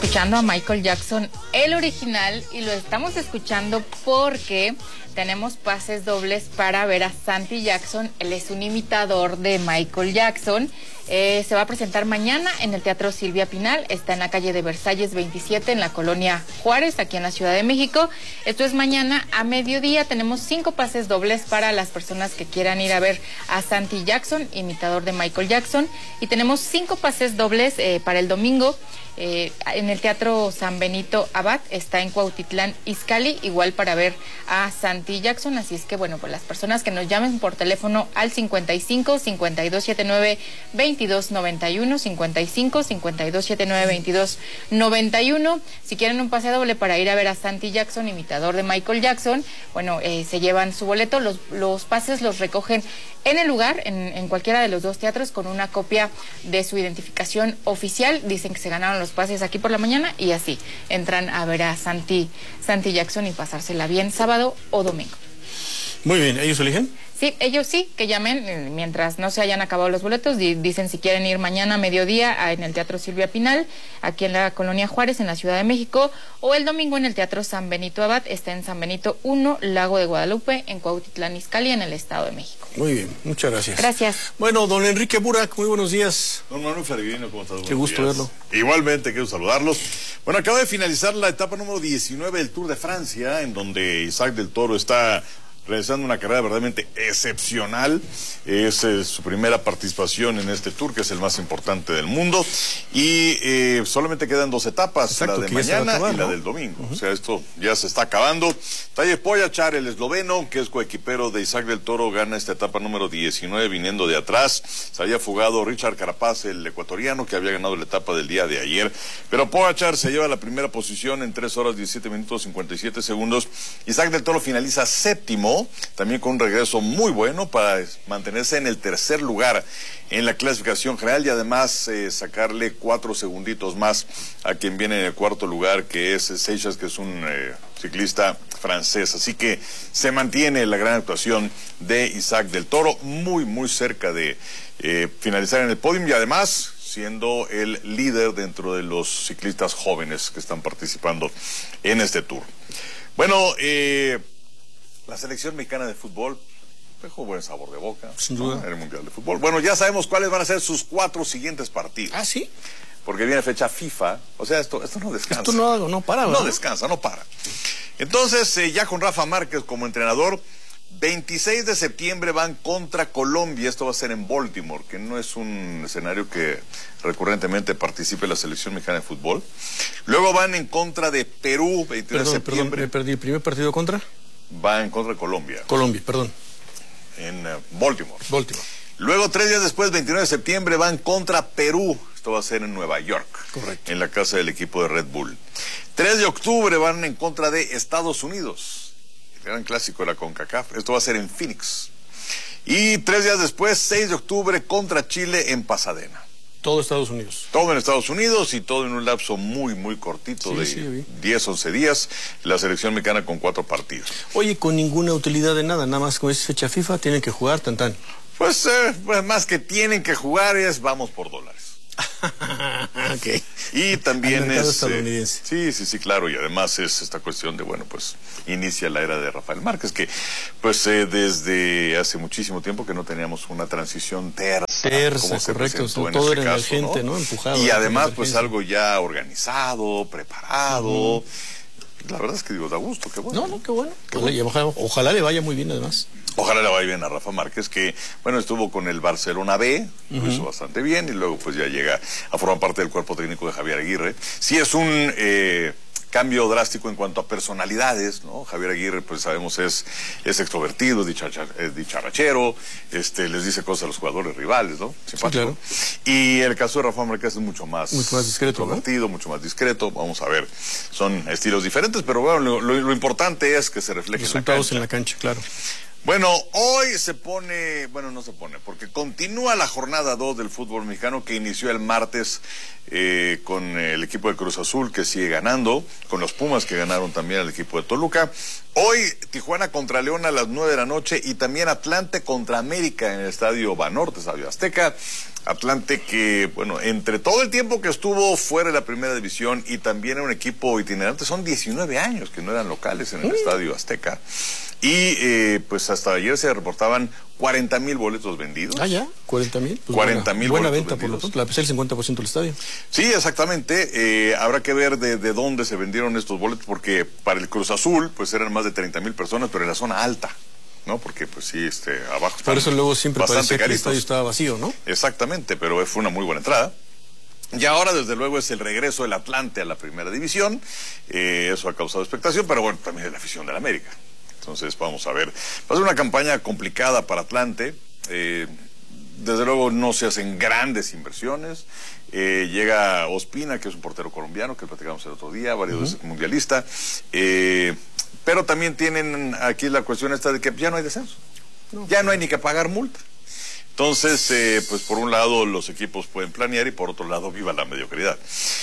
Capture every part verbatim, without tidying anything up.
escuchando a Michael Jackson, el original, y lo estamos escuchando porque tenemos pases dobles para ver a Santi Jackson. Él es un imitador de Michael Jackson. Eh, se va a presentar mañana en el Teatro Silvia Pinal. Está en la calle de Versalles veintisiete, en la colonia Juárez, aquí en la Ciudad de México. Esto es mañana a mediodía. Tenemos cinco pases dobles para las personas que quieran ir a ver a Santi Jackson, imitador de Michael Jackson. Y tenemos cinco pases dobles eh, para el domingo. Eh, en el Teatro San Benito Abad, está en Cuautitlán Izcalli, igual para ver a Santi Jackson. Así es que bueno, pues las personas que nos llamen por teléfono al cincuenta y cinco, cincuenta y dos setenta y nueve, veintidós noventa y uno, cincuenta y cinco, cincuenta y dos setenta y nueve, veintidós noventa y uno. Si quieren un pase doble para ir a ver a Santi Jackson, imitador de Michael Jackson, bueno, eh, se llevan su boleto. Los, los pases los recogen en el lugar, en, en cualquiera de los dos teatros, con una copia de su identificación oficial. Dicen que se ganaron los pases aquí por la mañana y así entran a ver a Santi, Santi Jackson y pasársela bien sábado o domingo. Muy bien, ¿ellos eligen? Sí, ellos sí, que llamen mientras no se hayan acabado los boletos. Dicen si quieren ir mañana a mediodía en el Teatro Silvia Pinal, aquí en la Colonia Juárez, en la Ciudad de México, o el domingo en el Teatro San Benito Abad, está en San Benito uno, Lago de Guadalupe, en Cuautitlán Izcalli, en el Estado de México. Muy bien, muchas gracias. Gracias. Bueno, don Enrique Burak, muy buenos días. Don Manuel Ferguino, ¿cómo estás? Qué gusto días. verlo. Igualmente, quiero saludarlos. Bueno, acaba de finalizar la etapa número diecinueve del Tour de Francia, en donde Isaac del Toro está realizando una carrera verdaderamente excepcional. Es eh, su primera participación en este tour, que es el más importante del mundo. Y eh, solamente quedan dos etapas, Exacto, la de mañana acabar, y ¿no? la del domingo. Uh-huh. O sea, esto ya se está acabando. Tadej Pogačar, el esloveno, que es coequipero de Isaac del Toro, gana esta etapa número diecinueve viniendo de atrás. Se había fugado Richard Carapaz, el ecuatoriano, que había ganado la etapa del día de ayer. Pero Pogačar se lleva la primera posición en tres horas diecisiete minutos cincuenta y siete segundos. Isaac del Toro finaliza séptimo, también con un regreso muy bueno para mantenerse en el tercer lugar en la clasificación general y además eh, sacarle cuatro segunditos más a quien viene en el cuarto lugar, que es Seixas, que es un eh, ciclista francés. Así que se mantiene la gran actuación de Isaac del Toro, muy muy cerca de eh, finalizar en el podio y además siendo el líder dentro de los ciclistas jóvenes que están participando en este tour. Bueno, eh... la selección mexicana de fútbol dejó buen sabor de boca, sin duda, ¿no? En el Mundial de Fútbol. Bueno, ya sabemos cuáles van a ser sus cuatro siguientes partidos. ¿Ah, sí? Porque viene fecha FIFA. O sea, esto, esto no descansa. Esto no, no para, ¿verdad? No descansa, no para. Entonces, eh, ya con Rafa Márquez como entrenador, veintiséis de septiembre van contra Colombia. Esto va a ser en Baltimore, que no es un escenario que recurrentemente participe la selección mexicana de fútbol. Luego van en contra de Perú, veintidós de septiembre. Perdón, me perdí. ¿El primer partido contra? Va en contra de Colombia. Colombia, perdón. En uh, Baltimore. Baltimore. Luego, tres días después, veintinueve de septiembre, van contra Perú. Esto va a ser en Nueva York. Correcto. En la casa del equipo de Red Bull. tres de octubre van en contra de Estados Unidos. El gran clásico de la CONCACAF. Esto va a ser en Phoenix. Y tres días después, seis de octubre, contra Chile en Pasadena. Todo Estados Unidos. Todo en Estados Unidos y todo en un lapso muy, muy cortito sí, de sí, diez, once días. La selección mexicana con cuatro partidos. Oye, con ninguna utilidad de nada, nada más con esa fecha FIFA tienen que jugar, tan tan. Pues, eh, pues más que tienen que jugar es vamos por dólares. Okay. Y también es estadounidense. Eh, sí, sí, sí, claro, y además es esta cuestión de, bueno, pues inicia la era de Rafael Márquez, que pues eh, desde hace muchísimo tiempo que no teníamos una transición tersa. Tersa, correcto, todo era emergente, ¿no? ¿no? Empujado. Y además pues algo ya organizado, preparado. Uh-huh. La verdad es que digo, da gusto, qué bueno. No, no, qué bueno. Qué bueno. Ojalá, ojalá le vaya muy bien además. Ojalá le vaya bien a Rafa Márquez, que, bueno, estuvo con el Barcelona B, lo uh-huh. hizo bastante bien, y luego pues ya llega a formar parte del cuerpo técnico de Javier Aguirre. Sí es un eh, cambio drástico en cuanto a personalidades, ¿no? Javier Aguirre, pues sabemos, es, es extrovertido, es, dicharra, es dicharrachero, este, les dice cosas a los jugadores rivales, ¿no? Sí, claro. Y el caso de Rafa Márquez es mucho más, mucho más discreto, extrovertido, ¿no? Mucho más discreto. Vamos a ver, son estilos diferentes, pero bueno, lo, lo, lo importante es que se reflejen resultados en la cancha, en la cancha, claro. Bueno, hoy se pone, bueno, no se pone, porque continúa la jornada dos del fútbol mexicano que inició el martes eh, con el equipo de Cruz Azul, que sigue ganando, con los Pumas, que ganaron también al equipo de Toluca. Hoy Tijuana contra León a las nueve de la noche y también Atlante contra América en el estadio Banorte, estadio Azteca. Atlante que, bueno, entre todo el tiempo que estuvo fuera de la primera división y también en un equipo itinerante, son diecinueve años que no eran locales en el mm. Estadio Azteca. Y eh, pues hasta ayer se reportaban cuarenta mil boletos vendidos. Ah, ya, cuarenta mil. Pues cuarenta mil buena, boletos buena venta, vendidos. Por lo tanto, la pesar el cincuenta por ciento del estadio. Sí, exactamente. Eh, habrá que ver de, de dónde se vendieron estos boletos, porque para el Cruz Azul, pues eran más de treinta mil personas, pero en la zona alta, ¿no? Porque pues sí, este, abajo por eso luego siempre bastante parecía que el estadio estaba vacío, ¿no? Exactamente, pero fue una muy buena entrada. Y ahora, desde luego, es el regreso del Atlante a la primera división. Eh, eso ha causado expectación, pero bueno, también es la afición del América. Entonces, vamos a ver. Va a ser una campaña complicada para Atlante. Eh, desde luego, no se hacen grandes inversiones. Eh, llega Ospina, que es un portero colombiano, que platicamos el otro día, varios veces uh-huh. mundialista. Eh, pero también tienen aquí la cuestión esta de que ya no hay descenso. No. Ya no hay ni que pagar multa. Entonces, eh, pues por un lado los equipos pueden planear y por otro lado viva la mediocridad.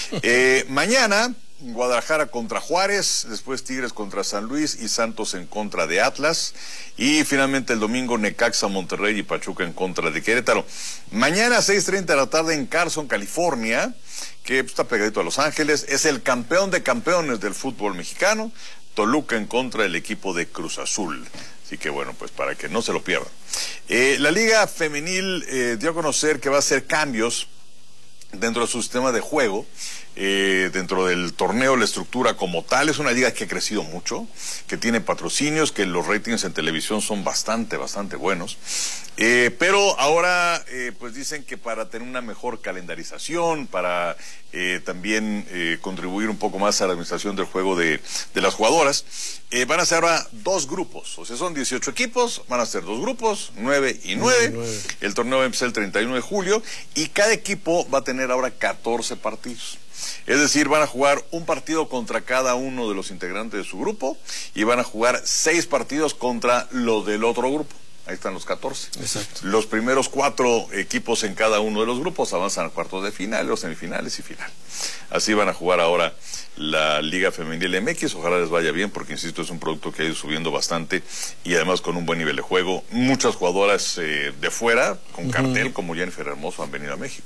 Eh, mañana, Guadalajara contra Juárez, después Tigres contra San Luis y Santos en contra de Atlas. Y finalmente el domingo Necaxa, Monterrey y Pachuca en contra de Querétaro. Mañana a seis treinta de la tarde en Carson, California, que está pegadito a Los Ángeles, es el campeón de campeones del fútbol mexicano, Toluca en contra del equipo de Cruz Azul. Así que bueno, pues para que no se lo pierdan. Eh, la Liga Femenil eh, dio a conocer que va a hacer cambios dentro de su sistema de juego. Eh, dentro del torneo, la estructura como tal, es una liga que ha crecido mucho, que tiene patrocinios, que los ratings en televisión son bastante, bastante buenos. Eh, pero ahora, eh, pues dicen que para tener una mejor calendarización, para eh, también eh, contribuir un poco más a la administración del juego de, de las jugadoras, eh, van a ser ahora dos grupos. O sea, son dieciocho equipos, van a ser dos grupos, nueve y nueve. El torneo va a empezar el treinta y uno de julio y cada equipo va a tener ahora catorce partidos. Es decir, van a jugar un partido contra cada uno de los integrantes de su grupo y van a jugar seis partidos contra los del otro grupo. Ahí están los catorce. Exacto. Los primeros cuatro equipos en cada uno de los grupos avanzan a cuartos de final, los semifinales y final. Así van a jugar ahora la Liga Femenil M X. Ojalá les vaya bien porque, insisto, es un producto que ha ido subiendo bastante y además con un buen nivel de juego. Muchas jugadoras eh, de fuera, con cartel, uh-huh. como Jennifer Hermoso, han venido a México.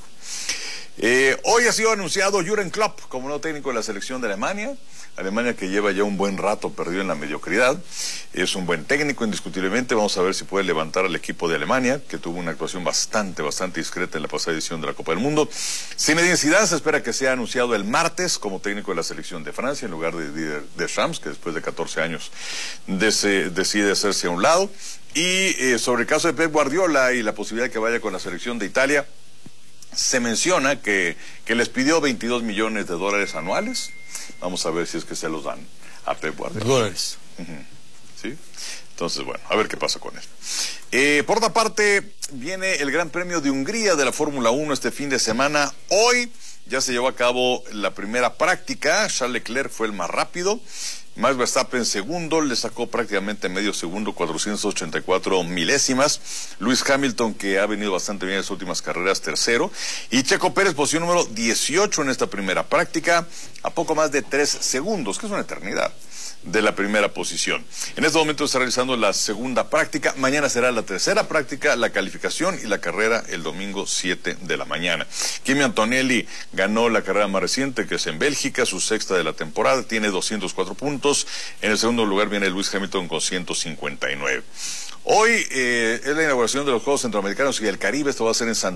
Eh, hoy ha sido anunciado Jürgen Klopp como nuevo técnico de la selección de Alemania. Alemania que lleva ya un buen rato perdido en la mediocridad. Es un buen técnico, indiscutiblemente. Vamos a ver si puede levantar al equipo de Alemania, que tuvo una actuación bastante, bastante discreta en la pasada edición de la Copa del Mundo. Zinedine Zidane se espera que sea anunciado el martes como técnico de la selección de Francia, en lugar de Didier Deschamps, que después de catorce años dese, decide hacerse a un lado. Y eh, sobre el caso de Pep Guardiola y la posibilidad de que vaya con la selección de Italia, se menciona que, que les pidió veintidós millones de dólares anuales. Vamos a ver si es que se los dan a Pep Guardiola. Dólares. Uh-huh. ¿Sí? Entonces, bueno, a ver qué pasa con él. Eh, por otra parte, viene el Gran Premio de Hungría de la Fórmula uno este fin de semana. Hoy ya se llevó a cabo la primera práctica. Charles Leclerc fue el más rápido. Max Verstappen segundo, le sacó prácticamente medio segundo, cuatrocientos ochenta y cuatro milésimas. Lewis Hamilton, que ha venido bastante bien en las últimas carreras, tercero. Y Checo Pérez, posición número dieciocho en esta primera práctica, a poco más de tres segundos, que es una eternidad, de la primera posición. En este momento está realizando la segunda práctica. Mañana será la tercera práctica, la calificación y la carrera el domingo siete de la mañana. Kimi Antonelli ganó la carrera más reciente, que es en Bélgica, su sexta de la temporada, tiene doscientos cuatro puntos. En el segundo lugar viene Lewis Hamilton con ciento cincuenta y nueve. Hoy eh, es la inauguración de los Juegos Centroamericanos y del Caribe. Esto va a ser en San